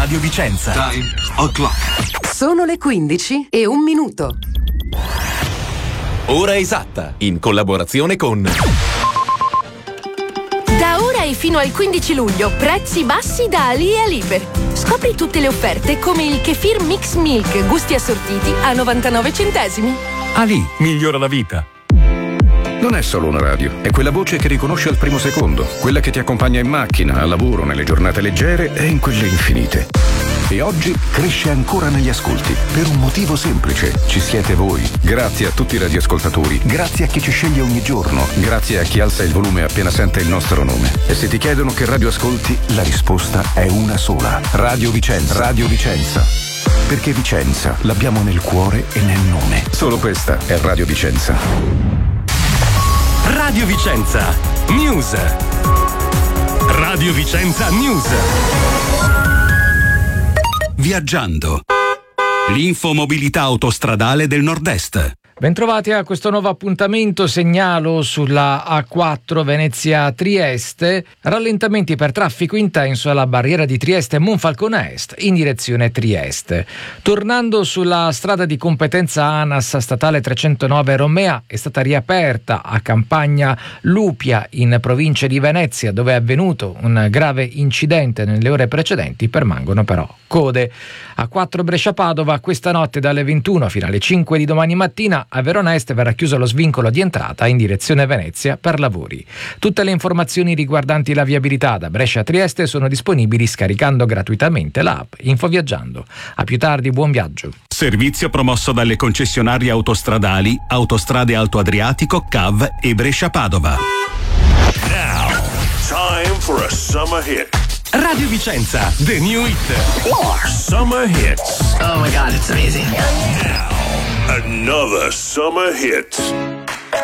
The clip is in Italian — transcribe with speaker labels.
Speaker 1: Radio Vicenza.
Speaker 2: Time o'clock.
Speaker 3: Sono le 15:01.
Speaker 1: Ora esatta, in collaborazione con...
Speaker 4: Da ora e fino al 15 luglio, prezzi bassi da Ali e Liber. Scopri tutte le offerte come il Kefir Mix Milk, gusti assortiti a 99 centesimi.
Speaker 5: Ali, migliora la vita.
Speaker 6: Non è solo una radio, è quella voce che riconosce al primo secondo, quella che ti accompagna in macchina, al lavoro, nelle giornate leggere e in quelle infinite. E oggi cresce ancora negli ascolti, per un motivo semplice. Ci siete voi. Grazie a tutti i radioascoltatori, grazie a chi ci sceglie ogni giorno, grazie a chi alza il volume appena sente il nostro nome. E se ti chiedono che radio ascolti, la risposta è una sola. Radio Vicenza. Radio Vicenza. Perché Vicenza l'abbiamo nel cuore e nel nome. Solo questa è Radio Vicenza.
Speaker 5: Radio Vicenza News. Radio Vicenza News.
Speaker 2: Viaggiando. L'infomobilità autostradale del Nord-Est.
Speaker 7: Bentrovati a questo nuovo appuntamento. Segnalo sulla A4 Venezia-Trieste rallentamenti per traffico intenso alla barriera di Trieste Monfalcone Est in direzione Trieste. Tornando sulla strada di competenza ANAS statale 309 Romea, è stata riaperta a Campagna Lupia in provincia di Venezia, dove è avvenuto un grave incidente nelle ore precedenti. Permangono però code. A4 Brescia-Padova questa notte dalle 21 fino alle 5 di domani mattina a Verona Est verrà chiuso lo svincolo di entrata in direzione Venezia per lavori. Tutte le informazioni riguardanti la viabilità da Brescia a Trieste sono disponibili scaricando gratuitamente l'app Infoviaggiando. A più tardi, buon viaggio.
Speaker 2: Servizio promosso dalle concessionarie autostradali Autostrade Alto Adriatico, CAV e Brescia-Padova.
Speaker 8: Now, time for a summer hit.
Speaker 5: Radio Vicenza, the new hit.
Speaker 8: Summer hits.
Speaker 9: Oh my God, it's amazing.
Speaker 8: Now, another summer hit.